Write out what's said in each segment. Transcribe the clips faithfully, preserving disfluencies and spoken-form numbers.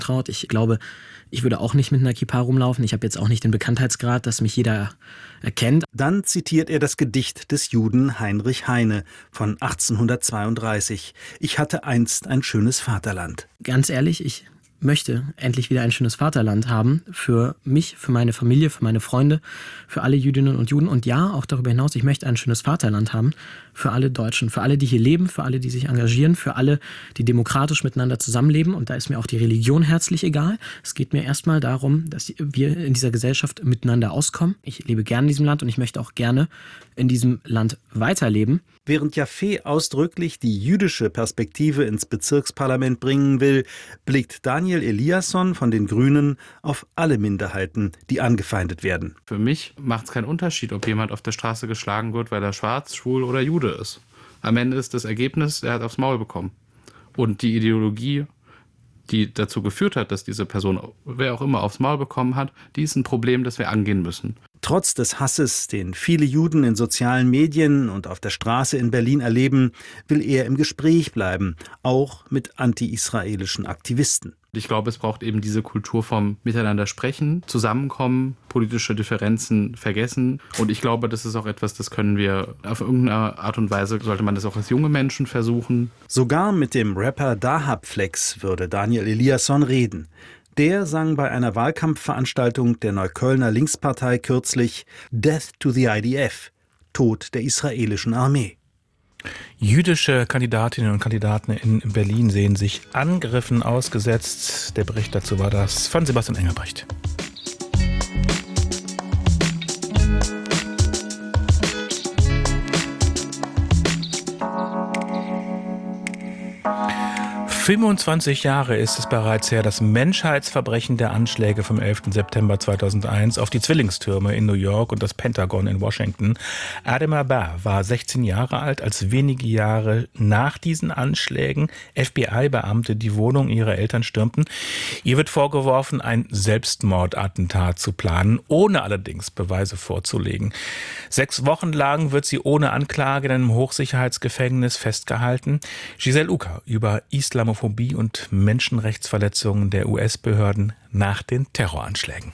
traut. Ich glaube, ich würde auch nicht mit einer Kippa rumlaufen. Ich habe jetzt auch nicht den Bekanntheitsgrad, dass mich jeder erkennt. Dann zitiert er das Gedicht des Juden Heinrich Heine von achtzehnhundertzweiunddreißig. Ich hatte einst ein schönes Vaterland. Ganz ehrlich, ich möchte endlich wieder ein schönes Vaterland haben. Für mich, für meine Familie, für meine Freunde, für alle Jüdinnen und Juden. Und ja, auch darüber hinaus, ich möchte ein schönes Vaterland haben. Für alle Deutschen, für alle, die hier leben, für alle, die sich engagieren, für alle, die demokratisch miteinander zusammenleben. Und da ist mir auch die Religion herzlich egal. Es geht mir erstmal darum, dass wir in dieser Gesellschaft miteinander auskommen. Ich lebe gerne in diesem Land und ich möchte auch gerne in diesem Land weiterleben. Während Jaffe ausdrücklich die jüdische Perspektive ins Bezirksparlament bringen will, blickt Daniel Eliasson von den Grünen auf alle Minderheiten, die angefeindet werden. Für mich macht es keinen Unterschied, ob jemand auf der Straße geschlagen wird, weil er schwarz, schwul oder Jude ist. Am Ende ist das Ergebnis, er hat aufs Maul bekommen. Und die Ideologie, die dazu geführt hat, dass diese Person, wer auch immer, aufs Maul bekommen hat, die ist ein Problem, das wir angehen müssen. Trotz des Hasses, den viele Juden in sozialen Medien und auf der Straße in Berlin erleben, will er im Gespräch bleiben, auch mit anti-israelischen Aktivisten. Ich glaube, es braucht eben diese Kultur vom Miteinander sprechen, zusammenkommen, politische Differenzen vergessen. Und ich glaube, das ist auch etwas, das können wir auf irgendeine Art und Weise, sollte man das auch als junge Menschen versuchen. Sogar mit dem Rapper Dahab Flex würde Daniel Eliasson reden. Der sang bei einer Wahlkampfveranstaltung der Neuköllner Linkspartei kürzlich Death to the I D F, Tod der israelischen Armee. Jüdische Kandidatinnen und Kandidaten in Berlin sehen sich Angriffen ausgesetzt. Der Bericht dazu war das von Sebastian Engelbrecht. fünfundzwanzig Jahre ist es bereits her, das Menschheitsverbrechen der Anschläge vom elften September zweitausendeins auf die Zwillingstürme in New York und das Pentagon in Washington. Adama Ba war sechzehn Jahre alt, als wenige Jahre nach diesen Anschlägen F B I-Beamte die Wohnung ihrer Eltern stürmten. Ihr wird vorgeworfen, ein Selbstmordattentat zu planen, ohne allerdings Beweise vorzulegen. Sechs Wochen lang wird sie ohne Anklage in einem Hochsicherheitsgefängnis festgehalten. Giselle Ucker über Islamophobie und Menschenrechtsverletzungen der U S-Behörden nach den Terroranschlägen.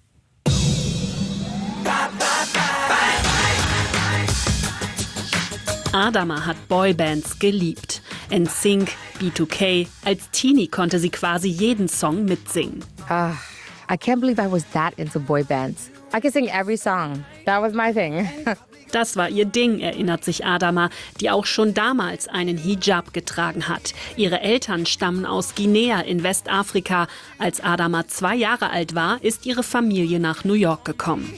Adama hat Boybands geliebt. N Sync, B zwei K. Als Teenie konnte sie quasi jeden Song mitsingen. Uh, I can't believe I was that into boybands. I could sing every song. That was my thing. Das war ihr Ding, erinnert sich Adama, die auch schon damals einen Hijab getragen hat. Ihre Eltern stammen aus Guinea in Westafrika. Als Adama zwei Jahre alt war, ist ihre Familie nach New York gekommen.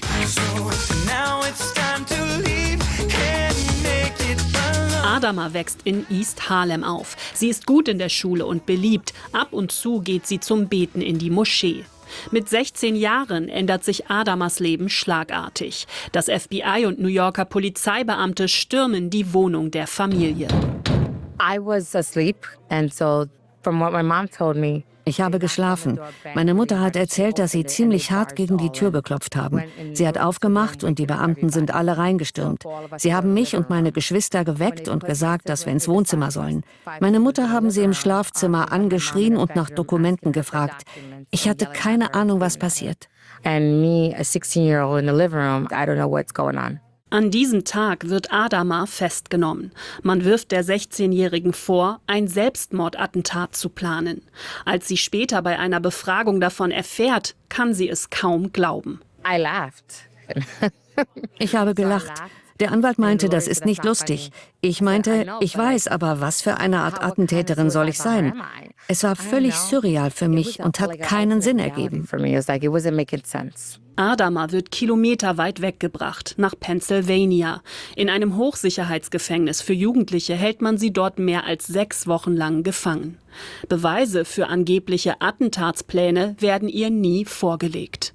Adama wächst in East Harlem auf. Sie ist gut in der Schule und beliebt. Ab und zu geht sie zum Beten in die Moschee. Mit sechzehn Jahren ändert sich Adamas Leben schlagartig. Das F B I und New Yorker Polizeibeamte stürmen die Wohnung der Familie. I was asleep and so from what my mom told me. Ich habe geschlafen. Meine Mutter hat erzählt, dass sie ziemlich hart gegen die Tür geklopft haben. Sie hat aufgemacht und die Beamten sind alle reingestürmt. Sie haben mich und meine Geschwister geweckt und gesagt, dass wir ins Wohnzimmer sollen. Meine Mutter haben sie im Schlafzimmer angeschrien und nach Dokumenten gefragt. Ich hatte keine Ahnung, was passiert. And me, a sixteen-year-old in the living room, I don't know what's going on. An diesem Tag wird Adama festgenommen. Man wirft der sechzehnjährigen vor, ein Selbstmordattentat zu planen. Als sie später bei einer Befragung davon erfährt, kann sie es kaum glauben. I laughed. Ich habe gelacht. Der Anwalt meinte, das ist nicht lustig. Ich meinte, ich weiß, aber was für eine Art Attentäterin soll ich sein? Es war völlig surreal für mich und hat keinen Sinn ergeben. Adama wird kilometerweit weggebracht, nach Pennsylvania. In einem Hochsicherheitsgefängnis für Jugendliche hält man sie dort mehr als sechs Wochen lang gefangen. Beweise für angebliche Attentatspläne werden ihr nie vorgelegt.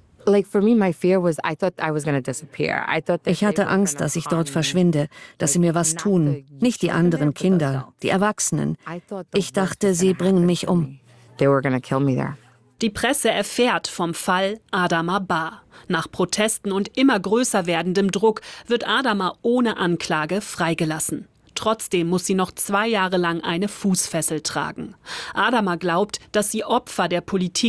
Ich hatte Angst, dass ich dort verschwinde, dass sie mir was tun. Nicht die anderen Kinder, die Erwachsenen. Ich dachte, sie bringen mich um. Die Presse erfährt vom Fall Adama Ba. Nach Protesten und immer größer werdendem Druck wird Adama ohne Anklage freigelassen. Trotzdem muss sie noch zwei Jahre lang eine Fußfessel tragen. Adama glaubt, dass sie Opfer der Politik